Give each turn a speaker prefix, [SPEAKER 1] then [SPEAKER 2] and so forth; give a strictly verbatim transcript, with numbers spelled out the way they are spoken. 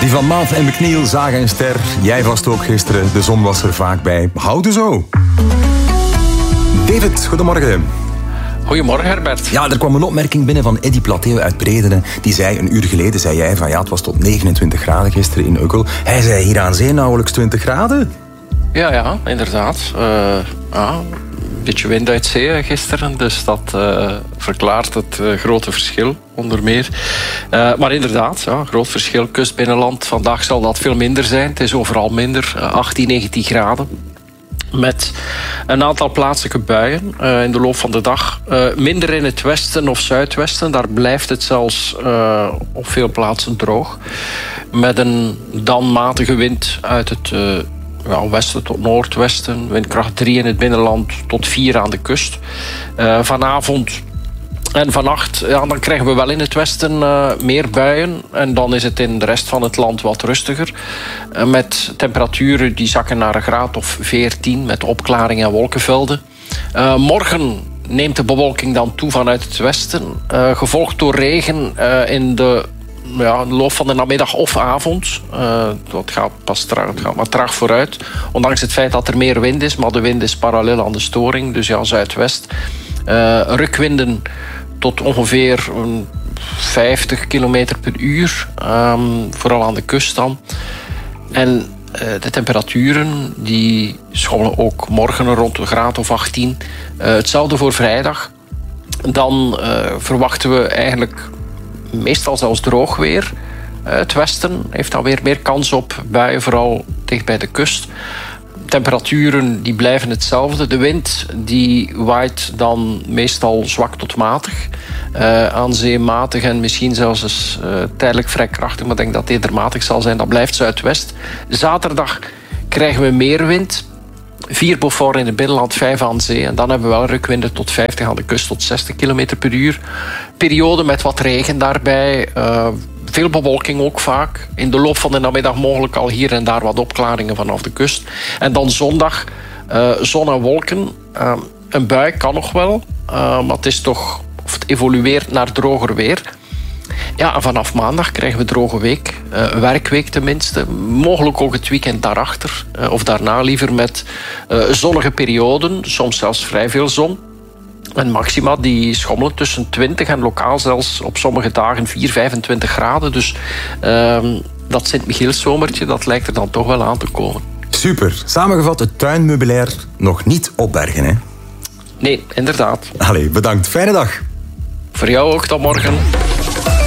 [SPEAKER 1] Die van Maat en McNeil zagen een ster. Jij vast ook gisteren. De zon was er vaak bij. Houden zo. David, goedemorgen.
[SPEAKER 2] Goedemorgen, Herbert.
[SPEAKER 1] Ja, er kwam een opmerking binnen van Eddy Plateau uit Bredene. Die zei, een uur geleden zei jij van ja, het was tot negenentwintig graden gisteren in Ukkel. Hij zei hier aan zee nauwelijks twintig graden.
[SPEAKER 2] Ja, ja, inderdaad. Uh, ja, een beetje wind uit zee gisteren, dus dat uh, verklaart het uh, grote verschil, onder meer. Uh, maar inderdaad, ja, groot verschil. Kustbinnenland, vandaag zal dat veel minder zijn. Het is overal minder, uh, achttien, negentien graden. Met een aantal plaatselijke buien uh, in de loop van de dag. Uh, minder in het westen of zuidwesten. Daar blijft het zelfs uh, op veel plaatsen droog. Met een dan matige wind uit het uh, ja, westen tot noordwesten. Windkracht drie in het binnenland tot vier aan de kust. Uh, vanavond en vannacht, ja, dan krijgen we wel in het westen uh, meer buien. En dan is het in de rest van het land wat rustiger. Uh, met temperaturen die zakken naar een graad of veertien. Met opklaringen en wolkenvelden. Uh, morgen neemt de bewolking dan toe vanuit het westen. Uh, gevolgd door regen uh, in de, ja, in de loop van de namiddag of avond. Uh, dat gaat pas traag, het gaat maar traag vooruit. Ondanks het feit dat er meer wind is. Maar de wind is parallel aan de storing. Dus ja, zuidwest. Uh, rukwinden tot ongeveer vijftig kilometer per uur. Um, vooral aan de kust dan. En uh, de temperaturen die schommelen ook morgen rond een graad of achttien. Uh, hetzelfde voor vrijdag. Dan uh, verwachten we eigenlijk meestal zelfs droog weer. Uh, het westen heeft dan weer meer kans op buien, vooral dicht bij de kust. Temperaturen die blijven hetzelfde. De wind die waait dan meestal zwak tot matig. Uh, aan zee matig en misschien zelfs eens, uh, tijdelijk vrij krachtig. Maar ik denk dat eerder matig zal zijn. Dat blijft zuidwest. Zaterdag krijgen we meer wind. Vier Beaufort in het binnenland, vijf aan zee. En dan hebben we wel rukwinden tot vijftig aan de kust, tot zestig kilometer per uur. Periode met wat regen daarbij. Uh, Veel bewolking ook vaak. In de loop van de namiddag mogelijk al hier en daar wat opklaringen vanaf de kust. En dan zondag uh, zon en wolken. Uh, een bui kan nog wel. Uh, maar het is toch, of het evolueert naar droger weer. Ja, en vanaf maandag krijgen we droge week. Uh, werkweek tenminste. Mogelijk ook het weekend daarachter. Uh, of daarna liever met uh, zonnige perioden. Soms zelfs vrij veel zon. En maxima die schommelen tussen twintig en lokaal zelfs op sommige dagen vier, vijfentwintig graden. Dus uh, dat Sint-Michielszomertje, dat lijkt er dan toch wel aan te komen.
[SPEAKER 1] Super. Samengevat, het tuinmeubilair nog niet opbergen, hè?
[SPEAKER 2] Nee, inderdaad.
[SPEAKER 1] Allee, bedankt. Fijne dag.
[SPEAKER 2] Voor jou ook, tot morgen.